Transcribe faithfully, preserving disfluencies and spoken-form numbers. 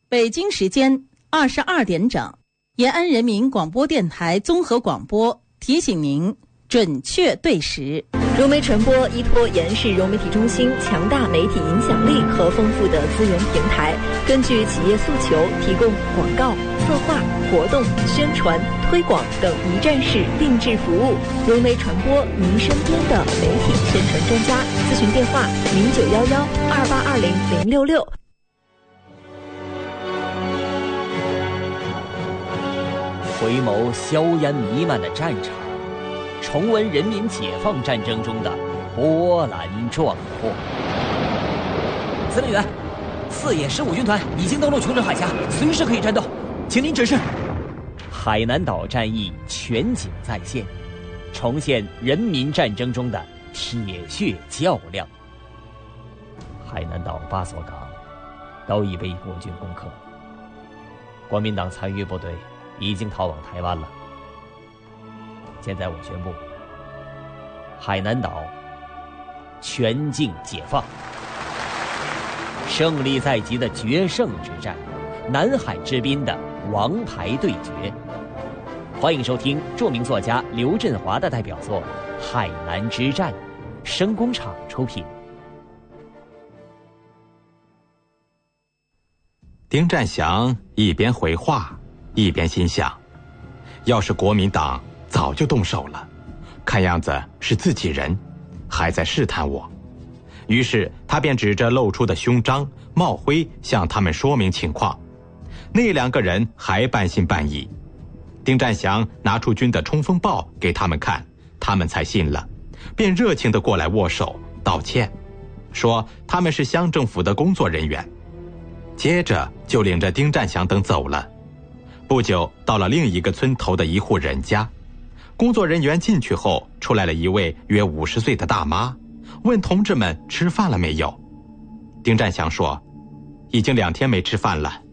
北京时间二十二点整，延安人民广播电台综合广播提醒您准确对时。 融媒传播依托延安市融媒体中心强大媒体影响力和丰富的资源平台，根据企业诉求，提供广告、策划、活动、宣传、推广等一站式定制服务。融媒传播，您身边的媒体宣传专家。咨询电话：零九幺幺二八二零零六六。 回眸硝烟弥漫的战场，重温人民解放战争中的波澜壮阔。司令员，四野十五军团已经登陆琼州海峡，随时可以战斗，请您指示。海南岛战役全景再现，重现人民战争中的铁血较量。海南岛八所港都已被国军攻克，国民党残余部队已经逃往台湾了。现在我宣布，海南岛全境解放，胜利在即的决胜之战，南海之滨的王牌对决。欢迎收听著名作家刘振华的代表作《海南之战》，声工厂出品。 丁占祥一边回话，一边心想，要是国民党早就动手了，看样子是自己人，还在试探我。于是他便指着露出的胸章帽徽向他们说明情况。那两个人还半信半疑。丁占祥拿出军的冲锋报给他们看，他们才信了，便热情地过来握手道歉，说他们是乡政府的工作人员。接着就领着丁占祥等走了。不久到了另一个村头的一户人家，工作人员进去后，出来了一位约五十岁的大妈，问同志们吃饭了没有。丁占祥说，已经两天没吃饭了。